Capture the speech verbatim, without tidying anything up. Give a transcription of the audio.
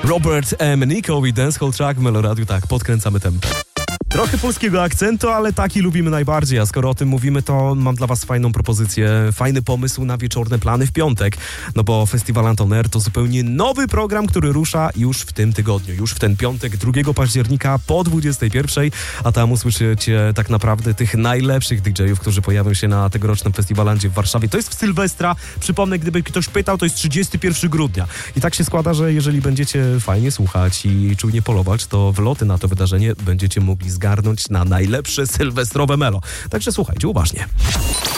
Robert M. Nico i Dancehall Track w Meloradiu. Tak, podkręcamy tempo. Trochę polskiego akcentu, ale taki lubimy najbardziej, a skoro o tym mówimy, to mam dla was fajną propozycję, fajny pomysł na wieczorne plany w piątek, no bo Festiwal Anton Air to zupełnie nowy program, który rusza już w tym tygodniu, już w ten piątek, drugiego października po dwudziestej pierwszej, a tam usłyszycie tak naprawdę tych najlepszych didżejów, którzy pojawią się na tegorocznym Festiwalandzie w Warszawie. To jest w Sylwestra, przypomnę, gdyby ktoś pytał, to jest trzydziestego pierwszego grudnia. I tak się składa, że jeżeli będziecie fajnie słuchać i czujnie polować, to wloty na to wydarzenie będziecie mogli zgarnąć na najlepsze sylwestrowe melo. Także słuchajcie uważnie.